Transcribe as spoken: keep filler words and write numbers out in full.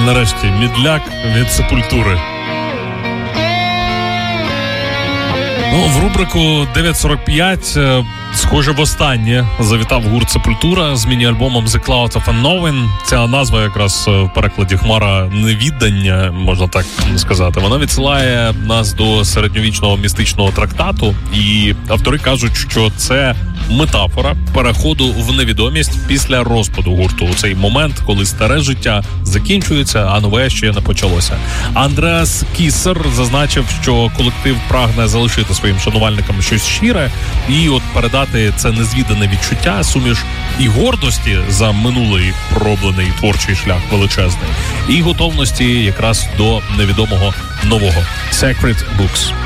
Нарешті, Мідляк від Сепультури. Ну, в рубрику дев'ять сорок п'ять, схоже, востаннє завітав гурт Сепультура з міні-альбомом The Cloud of Unknowing. Ця назва якраз в перекладі «Хмара невіддання», можна так сказати. Вона відсилає нас до середньовічного містичного трактату, і автори кажуть, що це метафора переходу в невідомість після розпаду гурту. У цей момент, коли старе життя закінчується, а нове ще не почалося. Андреас Кісер зазначив, що колектив прагне залишити своїм шанувальникам щось щире і от передати це незвідане відчуття, суміш і гордості за минулий пророблений творчий шлях величезний, і готовності якраз до невідомого нового. Sacred Books.